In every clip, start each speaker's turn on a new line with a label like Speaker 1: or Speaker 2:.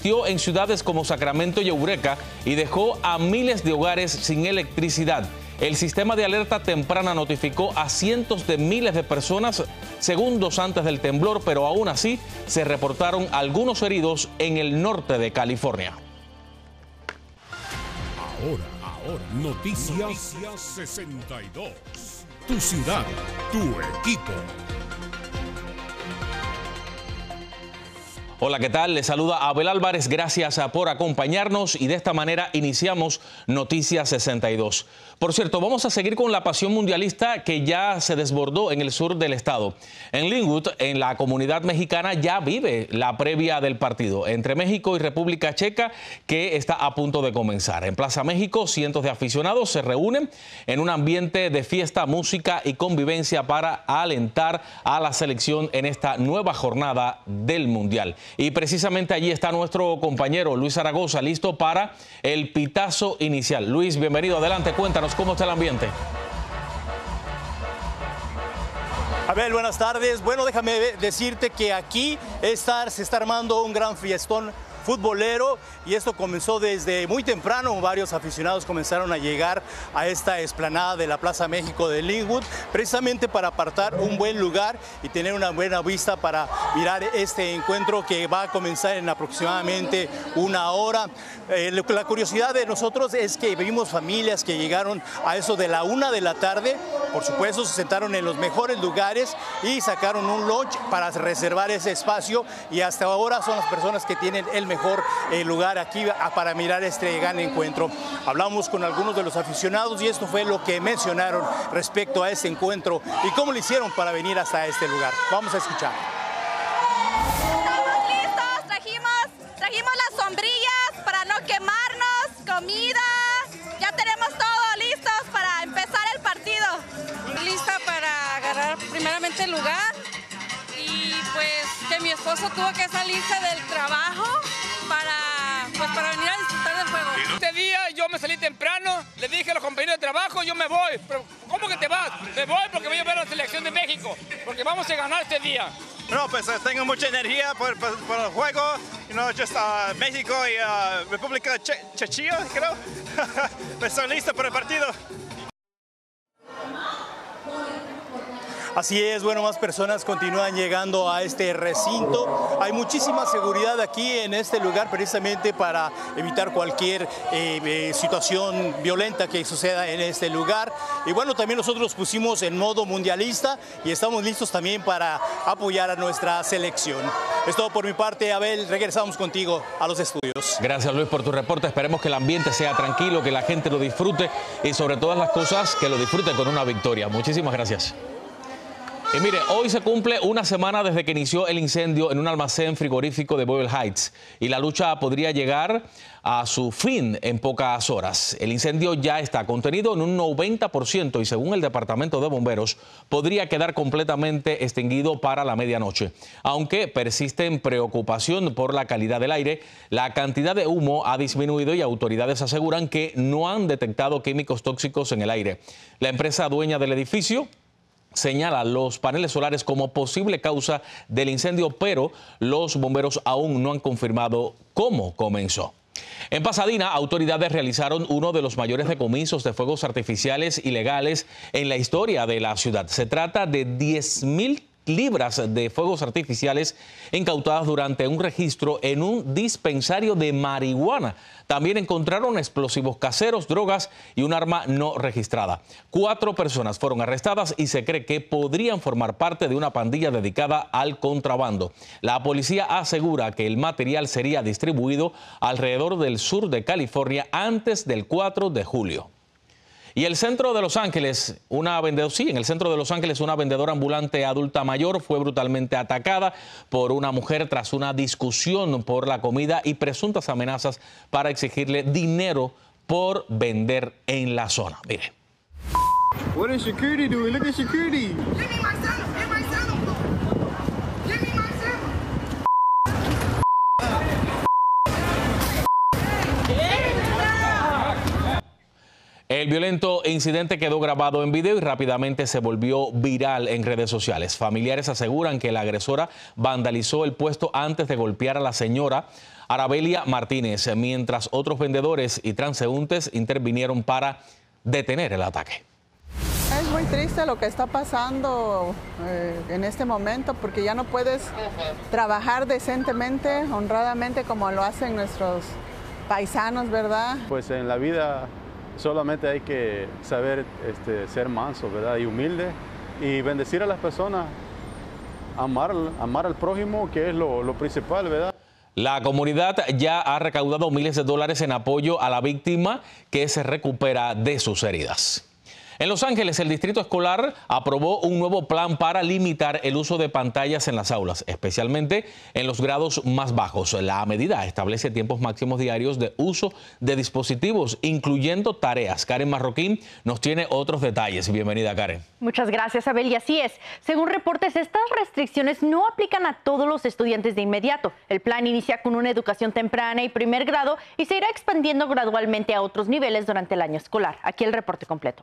Speaker 1: persistió en ciudades como Sacramento y Eureka y dejó a miles de hogares sin electricidad. El sistema de alerta temprana notificó a cientos de miles de personas segundos antes del temblor, pero aún así se reportaron algunos heridos en el norte de California.
Speaker 2: Ahora, Noticias 62. Tu ciudad, tu equipo.
Speaker 1: Hola, ¿qué tal? Les saluda Abel Álvarez. Gracias por acompañarnos y de esta manera iniciamos Noticias 62. Por cierto, vamos a seguir con la pasión mundialista que ya se desbordó en el sur del estado. En Linwood, en la comunidad mexicana, ya vive la previa del partido entre México y República Checa, que está a punto de comenzar. En Plaza México, cientos de aficionados se reúnen en un ambiente de fiesta, música y convivencia para alentar a la selección en esta nueva jornada del Mundial. Y precisamente allí está nuestro compañero Luis Zaragoza, listo para el pitazo inicial. Luis, bienvenido, adelante, cuéntanos cómo está el ambiente.
Speaker 3: Abel, buenas tardes. Bueno, déjame decirte que aquí se está armando un gran fiestón futbolero y esto comenzó desde muy temprano. Varios aficionados comenzaron a llegar a esta explanada de la Plaza México de Linwood precisamente para apartar un buen lugar y tener una buena vista para mirar este encuentro que va a comenzar en aproximadamente una hora. La curiosidad de nosotros es que vimos familias que llegaron a eso de la 1 de la tarde. Por supuesto, se sentaron en los mejores lugares y sacaron un lunch para reservar ese espacio y hasta ahora son las personas que tienen el mejor lugar aquí para mirar este gran encuentro. Hablamos con algunos de los aficionados y esto fue lo que mencionaron respecto a este encuentro y cómo lo hicieron para venir hasta este lugar. Vamos a escuchar.
Speaker 4: Estamos listos, trajimos las sombrillas para no quemarnos, comida, ya tenemos todo listos para empezar el partido.
Speaker 5: Lista para agarrar primeramente el lugar y pues que mi esposo tuvo que salirse del trabajo para venir a disfrutar del juego.
Speaker 6: Este día yo me salí temprano, le dije a los compañeros de trabajo, yo me voy. Pero ¿cómo que te vas? Me voy porque voy a ver a la selección de México, porque vamos a ganar este día.
Speaker 7: No, pues tengo mucha energía por el juego, México y República Checa, creo. Estoy listo para el partido.
Speaker 3: Así es, bueno, más personas continúan llegando a este recinto. Hay muchísima seguridad aquí en este lugar precisamente para evitar cualquier situación violenta que suceda en este lugar. Y bueno, también nosotros pusimos en modo mundialista y estamos listos también para apoyar a nuestra selección. Es todo por mi parte, Abel. Regresamos contigo a los estudios.
Speaker 1: Gracias, Luis, por tu reporte. Esperemos que el ambiente sea tranquilo, que la gente lo disfrute y sobre todas las cosas que lo disfrute con una victoria. Muchísimas gracias. Y mire, hoy se cumple una semana desde que inició el incendio en un almacén frigorífico de Boyle Heights y la lucha podría llegar a su fin en pocas horas. El incendio ya está contenido en un 90% y según el Departamento de Bomberos podría quedar completamente extinguido para la medianoche. Aunque persiste en preocupación por la calidad del aire, la cantidad de humo ha disminuido y autoridades aseguran que no han detectado químicos tóxicos en el aire. La empresa dueña del edificio señala los paneles solares como posible causa del incendio, pero los bomberos aún no han confirmado cómo comenzó. En Pasadena, autoridades realizaron uno de los mayores decomisos de fuegos artificiales ilegales en la historia de la ciudad. Se trata de 10,000 libras de fuegos artificiales incautadas durante un registro en un dispensario de marihuana. También encontraron explosivos caseros, drogas y un arma no registrada. 4 personas fueron arrestadas y se cree que podrían formar parte de una pandilla dedicada al contrabando. La policía asegura que el material sería distribuido alrededor del sur de California antes del 4 de julio. Y el centro de Los Ángeles, en el centro de Los Ángeles, una vendedora ambulante adulta mayor fue brutalmente atacada por una mujer tras una discusión por la comida y presuntas amenazas para exigirle dinero por vender en la zona. Mire.
Speaker 8: What is security doing? Look at security.
Speaker 9: Give me my sandal. Give my sandal. Give me my sandal.
Speaker 1: El violento incidente quedó grabado en video y rápidamente se volvió viral en redes sociales. Familiares aseguran que la agresora vandalizó el puesto antes de golpear a la señora Arabelia Martínez, mientras otros vendedores y transeúntes intervinieron para detener el ataque.
Speaker 10: Es muy triste lo que está pasando en este momento, porque ya no puedes trabajar decentemente, honradamente, como lo hacen nuestros paisanos, ¿verdad?
Speaker 11: Pues en la vida solamente hay que saber ser manso, ¿verdad? Y humilde, y bendecir a las personas, amar al prójimo, que es lo principal, ¿verdad?
Speaker 1: La comunidad ya ha recaudado miles de dólares en apoyo a la víctima, que se recupera de sus heridas. En Los Ángeles, el distrito escolar aprobó un nuevo plan para limitar el uso de pantallas en las aulas, especialmente en los grados más bajos. La medida establece tiempos máximos diarios de uso de dispositivos, incluyendo tareas. Karen Marroquín nos tiene otros detalles. Bienvenida, Karen.
Speaker 12: Muchas gracias, Abel. Y así es. Según reportes, estas restricciones no aplican a todos los estudiantes de inmediato. El plan inicia con una educación temprana y primer grado y se irá expandiendo gradualmente a otros niveles durante el año escolar. Aquí el reporte completo.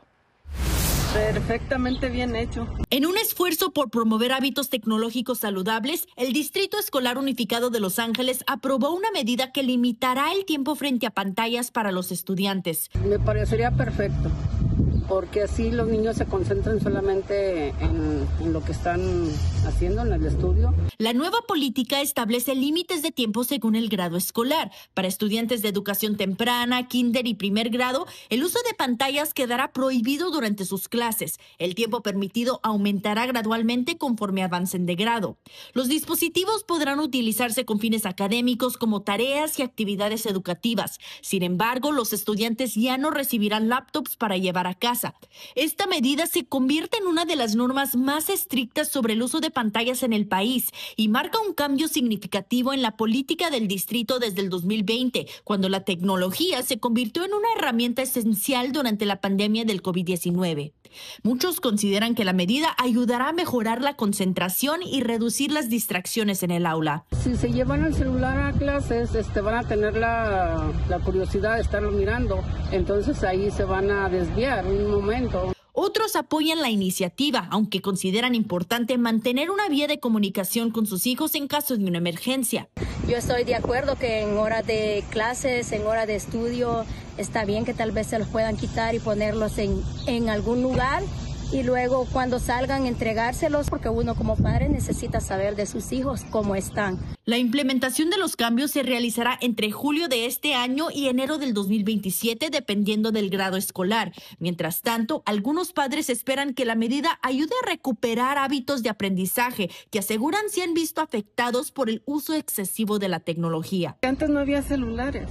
Speaker 13: Perfectamente bien hecho. En un esfuerzo por promover hábitos tecnológicos saludables, el Distrito Escolar Unificado de Los Ángeles aprobó una medida que limitará el tiempo frente a pantallas para los estudiantes.
Speaker 14: Me parecería perfecto, porque así los niños se concentran solamente en lo que están haciendo en el estudio.
Speaker 13: La nueva política establece límites de tiempo según el grado escolar. Para estudiantes de educación temprana, kinder y primer grado, el uso de pantallas quedará prohibido durante sus clases. El tiempo permitido aumentará gradualmente conforme avancen de grado. Los dispositivos podrán utilizarse con fines académicos como tareas y actividades educativas. Sin embargo, los estudiantes ya no recibirán laptops para llevar a casa. Esta medida se convierte en una de las normas más estrictas sobre el uso de pantallas en el país y marca un cambio significativo en la política del distrito desde el 2020, cuando la tecnología se convirtió en una herramienta esencial durante la pandemia del COVID-19. Muchos consideran que la medida ayudará a mejorar la concentración y reducir las distracciones en el aula.
Speaker 14: Si se llevan el celular a clases, van a tener la curiosidad de estarlo mirando, entonces ahí se van a desviar un momento.
Speaker 13: Otros apoyan la iniciativa, aunque consideran importante mantener una vía de comunicación con sus hijos en caso de una emergencia.
Speaker 15: Yo estoy de acuerdo que en horas de clases, en horas de estudio, está bien que tal vez se los puedan quitar y ponerlos en algún lugar y luego cuando salgan entregárselos, porque uno como padre necesita saber de sus hijos cómo están.
Speaker 13: La implementación de los cambios se realizará entre julio de este año y enero del 2027, dependiendo del grado escolar. Mientras tanto, algunos padres esperan que la medida ayude a recuperar hábitos de aprendizaje que aseguran se han visto afectados por el uso excesivo de la tecnología.
Speaker 14: Antes no había celulares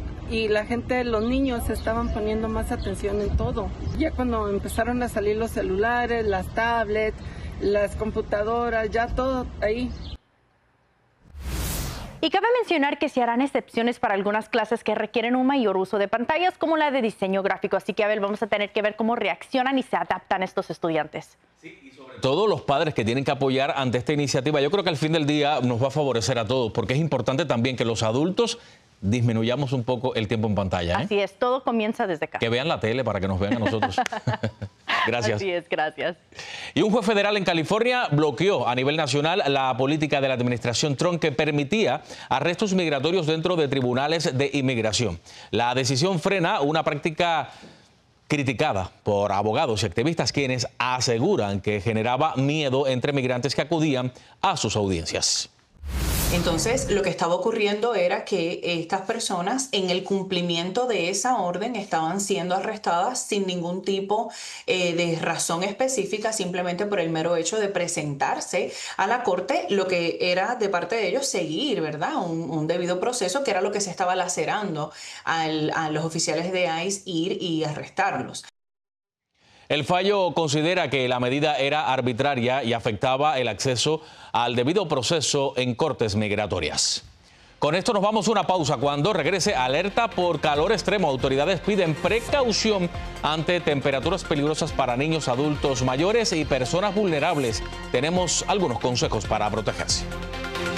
Speaker 14: y la gente, los niños, estaban poniendo más atención en todo. Ya cuando empezaron a salir los celulares, las tablets, las computadoras, ya todo ahí.
Speaker 12: Y cabe mencionar que se harán excepciones para algunas clases que requieren un mayor uso de pantallas, como la de diseño gráfico. Así que, Abel, vamos a tener que ver cómo reaccionan y se adaptan estos estudiantes.
Speaker 1: Sí, y sobre todo los padres que tienen que apoyar ante esta iniciativa. Yo creo que al fin del día nos va a favorecer a todos, porque es importante también que los adultos disminuyamos un poco el tiempo en pantalla.
Speaker 12: Así es, todo comienza desde casa.
Speaker 1: Que vean la tele para que nos vean a nosotros. Gracias.
Speaker 12: Así es, gracias.
Speaker 1: Y un juez federal en California bloqueó a nivel nacional la política de la administración Trump que permitía arrestos migratorios dentro de tribunales de inmigración. La decisión frena una práctica criticada por abogados y activistas quienes aseguran que generaba miedo entre migrantes que acudían a sus audiencias.
Speaker 16: Entonces, lo que estaba ocurriendo era que estas personas, en el cumplimiento de esa orden, estaban siendo arrestadas sin ningún tipo de razón específica, simplemente por el mero hecho de presentarse a la corte, lo que era de parte de ellos seguir, ¿verdad? Un debido proceso, que era lo que se estaba lacerando a los oficiales de ICE ir y arrestarlos.
Speaker 1: El fallo considera que la medida era arbitraria y afectaba el acceso al debido proceso en cortes migratorias. Con esto nos vamos a una pausa. Cuando regrese, alerta por calor extremo. Autoridades piden precaución ante temperaturas peligrosas para niños, adultos mayores y personas vulnerables. Tenemos algunos consejos para protegerse.